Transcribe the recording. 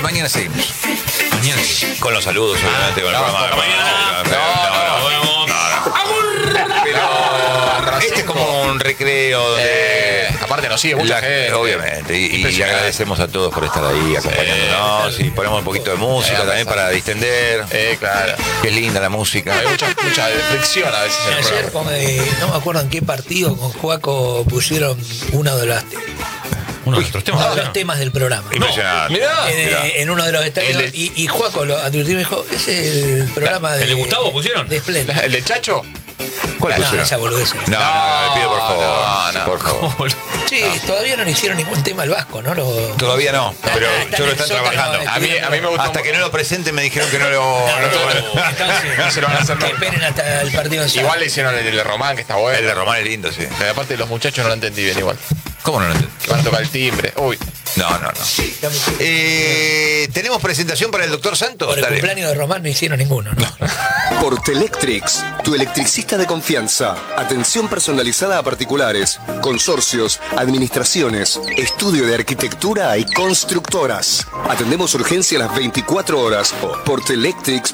Mañana seguimos. Mañana Con los saludos, obviamente, con el programa de mañana. Pero este es como un recreo donde aparte nos sigue mucha gente. obviamente, y agradecemos a todos por estar ahí acompañándonos y ponemos un poquito de música también para distender. Claro. Qué linda la música. Hay mucha fricción a veces en el Ayer, programa. no me acuerdo en qué partido, con Juaco pusieron uno de los temas del programa. Impresionante. En uno de los estadios. El de- Y Juaco lo advirtió y me dijo, ese es el programa de... ¿El de Gustavo pusieron? De Splendid. ¿El de Chacho? ¿Cuál No, pusieron? esa boludez. No, le pido por favor. no. Por favor. Sí, todavía no le hicieron ningún tema al Vasco, ¿no? Todavía no, pero yo lo están trabajando. A mí me gustó. Hasta que no lo presenten me dijeron que no lo... No se lo van a hacer Que nunca. esperen hasta el partido de sábado. Igual le hicieron el de Román, que está bueno. El de Román es lindo, sí. Pero aparte los muchachos no lo entendí bien igual. ¿Cómo no lo entiendo? Que van a tocar el timbre. Uy. No. ¿Tenemos presentación para el doctor Santos? Por el Dale. cumpleaños de Román no hicieron ninguno, ¿no? Portelectrix, tu electricista de confianza. Atención personalizada a particulares, consorcios, administraciones, estudio de arquitectura y constructoras. Atendemos urgencia a las 24 horas. Portelectrix